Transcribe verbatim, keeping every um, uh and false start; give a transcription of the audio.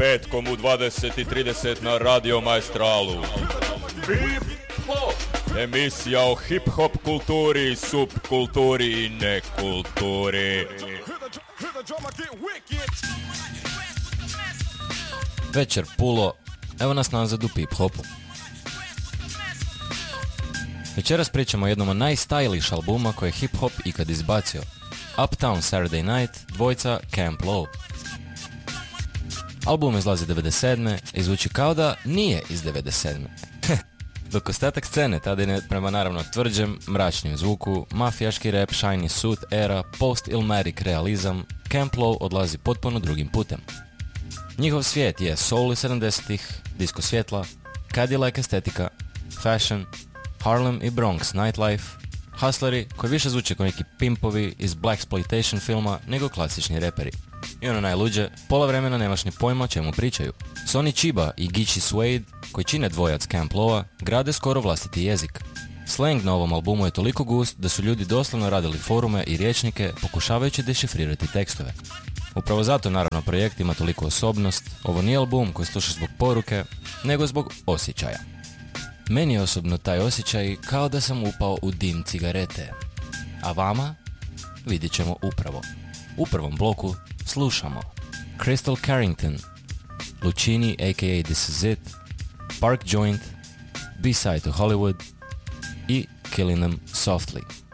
petkom u dvadeset i trideset na Radio Maestralu. Emisija o hip-hop kulturi, subkulturi i nekulturi. Večer pulo, evo nas nazad u hip-hopu. Večeras pričamo o jednom od najstylish albuma koje je hip-hop ikad izbacio. Uptown Saturday Night, dvojca Camp Lo. Album izlazi devedeset sedme i zvuči kao da nije iz devedeset sedme Dok ostatak scene tada je prema naravno tvrđem, mračnim zvuku, mafijaški rap, shiny suit era, post-ilmatic realizam, Camp Lo odlazi potpuno drugim putem. Njihov svijet je soul iz sedamdesetih, disco svjetla, Cadillac estetika, fashion, Harlem i Bronx nightlife, hustleri koji više zvuče kao neki pimpovi iz blaxploitation filma nego klasični reperi. I ono najluđe, pola vremena nemaš ni pojma o čemu pričaju. Sonny Chiba i Geechee Suede, koji čine dvojac Camp Lo-a, grade skoro vlastiti jezik. Slang na ovom albumu je toliko gust da su ljudi doslovno radili forume i rječnike pokušavajući dešifrirati tekstove. Upravo zato naravno projekt ima toliko osobnost, ovo nije album koji slušaš zbog poruke, nego zbog osjećaja. Meni je osobno taj osjećaj kao da sam upao u dim cigarete. A vama? Vidjet ćemo upravo. U prvom bloku slušamo Crystal Carrington, Lucini aka This Is It, Park Joint, B-Side to Hollywood i Killing Them Softly.